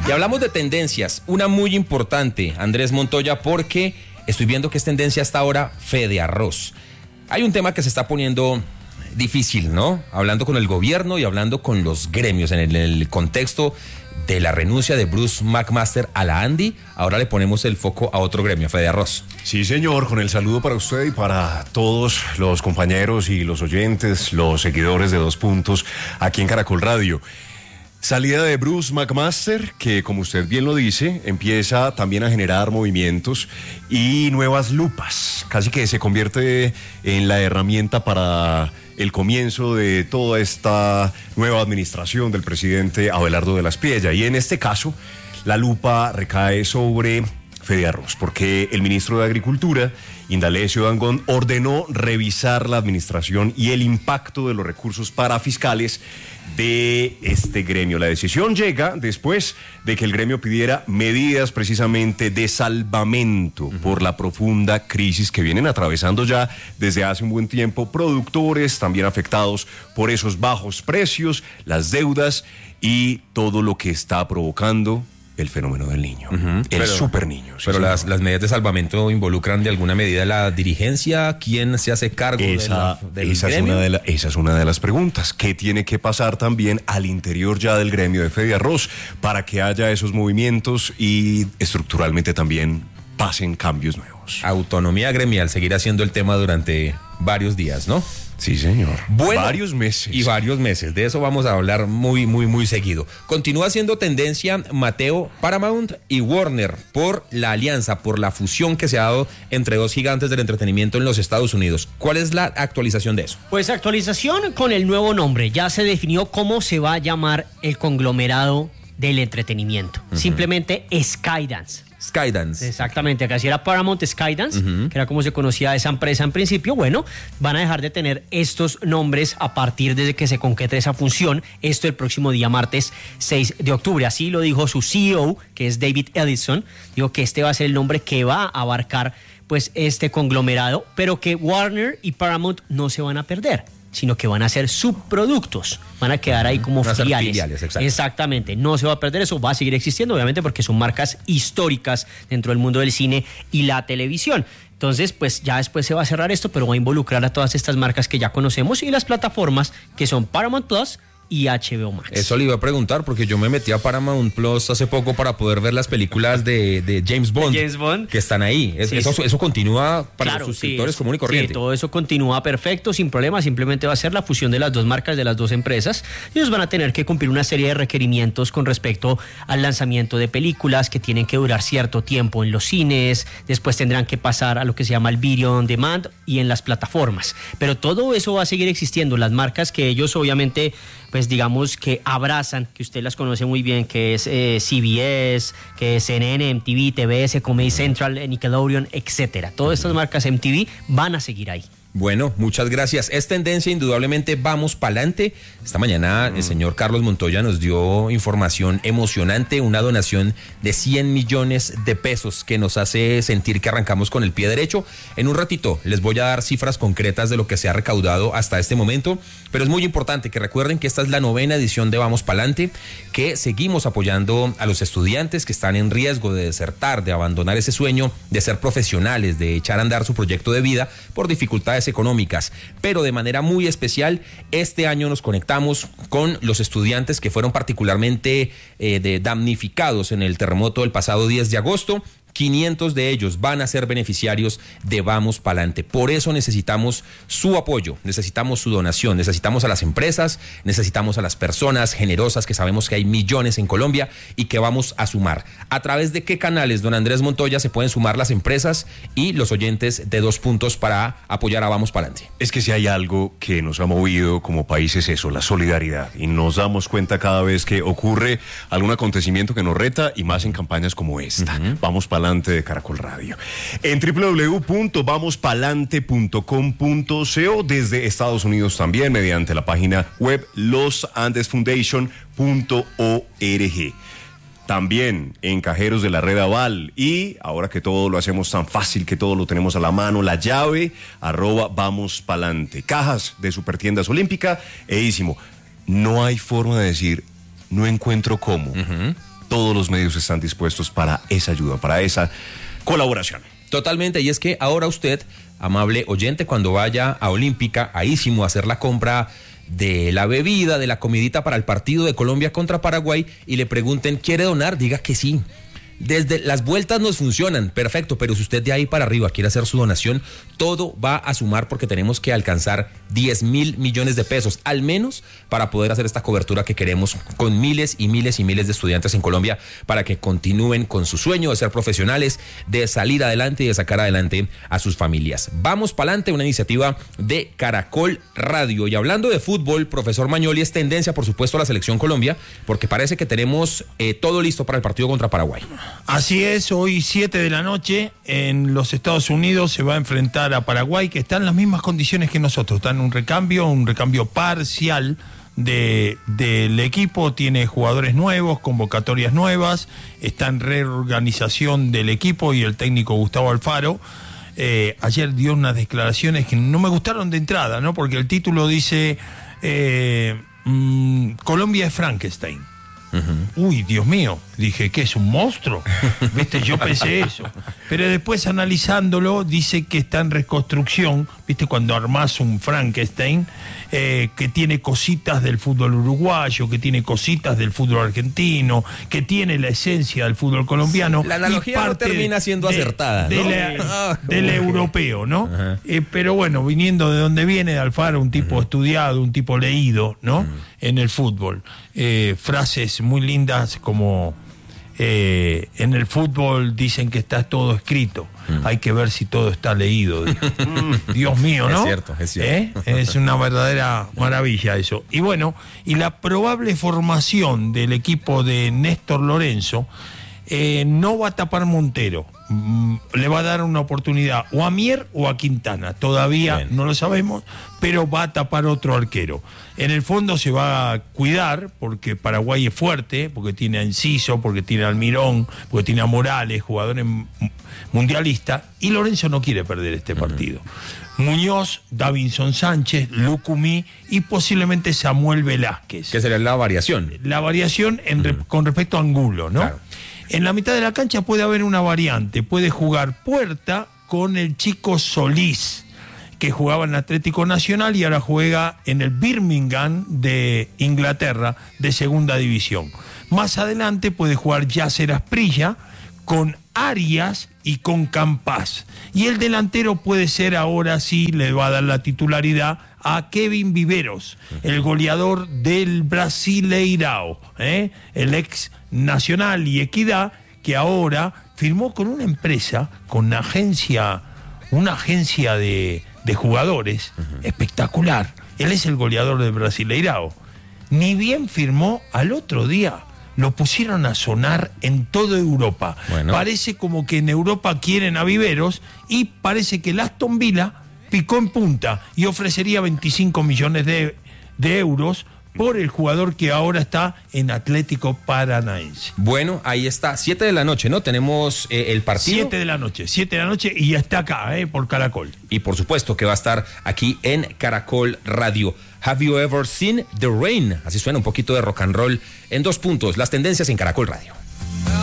Y hablamos de tendencias, una muy importante, Andrés Montoya, porque estoy viendo que es tendencia hasta ahora Fede Arroz. Hay un tema que se está poniendo difícil, ¿no? Hablando con el gobierno y hablando con los gremios en el contexto de la renuncia de Bruce McMaster a la Andy. Ahora le ponemos el foco a otro gremio, Fede Arroz. Sí, señor, con el saludo para usted y para todos los compañeros y los oyentes, los seguidores de Dos Puntos aquí en Caracol Radio. Salida de Bruce McMaster, que como usted bien lo dice, empieza también a generar movimientos y nuevas lupas. Casi que se convierte en la herramienta para el comienzo de toda esta nueva administración del presidente Abelardo de la Espriella. Y en este caso, la lupa recae sobre Fede Arroz, porque el ministro de Agricultura, Indalecio Dangond, ordenó revisar la administración y el impacto de los recursos parafiscales de este gremio. La decisión llega después de que el gremio pidiera medidas precisamente de salvamento por la profunda crisis que vienen atravesando ya desde hace un buen tiempo productores, también afectados por esos bajos precios, las deudas y todo lo que está provocando el fenómeno del niño, el super niño. Sí, pero las medidas de salvamento involucran de alguna medida la dirigencia. ¿Quién se hace cargo del gremio? Esa es una de las preguntas. ¿Qué tiene que pasar también al interior ya del gremio de Fede Arroz para que haya esos movimientos y estructuralmente también pasen cambios nuevos? Autonomía gremial seguirá siendo el tema durante varios días, ¿no? Sí, señor. Bueno, varios meses. Y varios meses. De eso vamos a hablar muy seguido. Continúa siendo tendencia, Mateo, Paramount y Warner por la alianza, por la fusión que se ha dado entre dos gigantes del entretenimiento en los Estados Unidos. ¿Cuál es la actualización de eso? Pues actualización con el nuevo nombre. Ya se definió cómo se va a llamar el conglomerado del entretenimiento. Simplemente Skydance. Skydance. Exactamente, acá sí era Paramount Skydance, que era como se conocía esa empresa en principio. Bueno, van a dejar de tener estos nombres a partir de que se concrete esa función, esto el próximo día martes 6 de octubre. Así lo dijo su CEO, que es David Ellison, dijo que este va a ser el nombre que va a abarcar pues este conglomerado, pero que Warner y Paramount no se van a perder, sino que van a ser subproductos, van a quedar ahí como filiales. Exactamente, no se va a perder eso, va a seguir existiendo, obviamente, porque son marcas históricas dentro del mundo del cine y la televisión. Entonces, pues ya después se va a cerrar esto, pero va a involucrar a todas estas marcas que ya conocemos y las plataformas que son Paramount Plus y HBO Max. Eso le iba a preguntar porque yo me metí a Paramount Plus hace poco para poder ver las películas de James Bond, que están ahí. Eso continúa para los suscriptores común y corriente. Sí, todo eso continúa perfecto, sin problema. Simplemente va a ser la fusión de las dos marcas, de las dos empresas. Ellos van a tener que cumplir una serie de requerimientos con respecto al lanzamiento de películas que tienen que durar cierto tiempo en los cines. Después tendrán que pasar a lo que se llama el video on demand y en las plataformas. Pero todo eso va a seguir existiendo. Las marcas que ellos obviamente pues digamos que abrazan, que usted las conoce muy bien, que es CBS, que es CNN, MTV, TBS, Comedy Central, Nickelodeon, etcétera. Todas estas marcas MTV van a seguir ahí. Bueno, muchas gracias. Es tendencia, indudablemente, vamos pa'lante. Esta mañana el señor Carlos Montoya nos dio información emocionante, una donación de 100 millones de pesos que nos hace sentir que arrancamos con el pie derecho. En un ratito les voy a dar cifras concretas de lo que se ha recaudado hasta este momento, pero es muy importante que recuerden que esta es la 9ª edición de Vamos Pa'lante, que seguimos apoyando a los estudiantes que están en riesgo de desertar, de abandonar ese sueño, de ser profesionales, de echar a andar su proyecto de vida por dificultades económicas, pero de manera muy especial este año nos conectamos con los estudiantes que fueron particularmente damnificados en el terremoto del pasado 10 de agosto. 500 de ellos van a ser beneficiarios de Vamos Pa'lante. Por eso necesitamos su apoyo, necesitamos su donación, necesitamos a las empresas, necesitamos a las personas generosas, que sabemos que hay millones en Colombia y que vamos a sumar. ¿A través de qué canales, don Andrés Montoya, se pueden sumar las empresas y los oyentes de Dos Puntos para apoyar a Vamos Pa'lante? Es que si hay algo que nos ha movido como país es eso, la solidaridad. Y nos damos cuenta cada vez que ocurre algún acontecimiento que nos reta, y más en campañas como esta. Vamos Pa'lante de Caracol Radio. En www.vamospalante.com.co, desde Estados Unidos también, mediante la página web losandesfoundation.org. También en cajeros de la red Aval, y ahora que todo lo hacemos tan fácil, que todo lo tenemos a la mano, la llave @vamospalante. Cajas de Supertiendas Olímpica, no hay forma de decir no encuentro cómo. todos los medios están dispuestos para esa ayuda, para esa colaboración. Totalmente, y es que ahora usted, amable oyente, cuando vaya a Olímpica, a Ísimo, a hacer la compra de la bebida, de la comidita para el partido de Colombia contra Paraguay, y le pregunten, ¿quiere donar? Diga que sí. Desde las vueltas nos funcionan, perfecto, pero si usted de ahí para arriba quiere hacer su donación, todo va a sumar porque tenemos que alcanzar 10.000 millones de pesos, al menos para poder hacer esta cobertura que queremos con miles y miles y miles de estudiantes en Colombia para que continúen con su sueño de ser profesionales, de salir adelante y de sacar adelante a sus familias. Vamos para adelante, una iniciativa de Caracol Radio. Y hablando de fútbol, profesor Magnoli, es tendencia, por supuesto, la selección Colombia, porque parece que tenemos todo listo para el partido contra Paraguay. Así es, hoy 7 de la noche en los Estados Unidos se va a enfrentar a Paraguay, que está en las mismas condiciones que nosotros, está en un recambio parcial del equipo, tiene jugadores nuevos, convocatorias nuevas, está en reorganización del equipo y el técnico Gustavo Alfaro ayer dio unas declaraciones que no me gustaron de entrada, ¿no? Porque el título dice Colombia es Frankenstein. Uy, Dios mío, dije, ¿qué es un monstruo? ¿Viste? Yo pensé eso. Pero después analizándolo, dice que está en reconstrucción, ¿viste? Cuando armás un Frankenstein, que tiene cositas del fútbol uruguayo, que tiene cositas del fútbol argentino, que tiene la esencia del fútbol colombiano. La analogía no termina siendo acertada, ¿no? Del europeo, ¿no? Pero bueno, viniendo de donde viene, de Alfaro, un tipo estudiado, un tipo leído, ¿no? En el fútbol. Frases muy lindas como en el fútbol dicen que está todo escrito, hay que ver si todo está leído. Dios mío, ¿no? Es cierto. Es una verdadera maravilla eso. Y bueno, y la probable formación del equipo de Néstor Lorenzo no va a tapar Montero. Le va a dar una oportunidad o a Mier o a Quintana. Todavía Bien. no lo sabemos, pero va a tapar otro arquero. En el fondo se va a cuidar porque Paraguay es fuerte, porque tiene a Enciso, porque tiene a Almirón, porque tiene a Morales, jugadores mundialistas, y Lorenzo no quiere perder este partido. Muñoz, Davinson Sánchez, Lucumí y posiblemente Samuel Velázquez. Que sería la variación. La variación con respecto a Angulo, ¿no? Claro. En la mitad de la cancha puede haber una variante. Puede jugar Puerta con el chico Solís, que jugaba en el Atlético Nacional y ahora juega en el Birmingham de Inglaterra, de segunda división. Más adelante puede jugar Yasser Asprilla con Arias y con Campás. Y el delantero puede ser, ahora sí, le va a dar la titularidad a Kevin Viveros, el goleador del Brasileirao, el ex Nacional y Equidad, que ahora firmó con una empresa, con una agencia de jugadores espectacular. Él es el goleador del Brasileirao. Ni bien firmó, al otro día lo pusieron a sonar en toda Europa. Bueno. Parece como que en Europa quieren a Viveros y parece que el Aston Villa picó en punta y ofrecería 25 millones de euros por el jugador que ahora está en Atlético Paranaense. Bueno, ahí está, 7 de la noche, ¿no? Tenemos el partido. 7 de la noche y ya está acá, por Caracol. Y por supuesto que va a estar aquí en Caracol Radio. Have you ever seen the rain? Así suena un poquito de rock and roll en 2 puntos. Las tendencias en Caracol Radio.